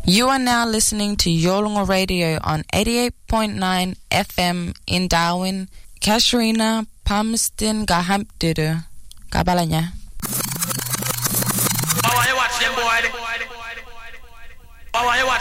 You are now listening to Yolngu Radio on 88.9 FM in Darwin, Kasharina, Palmerston, Gahampduru, Gabalanya. Oh, you watch them, boy. Oh, you watch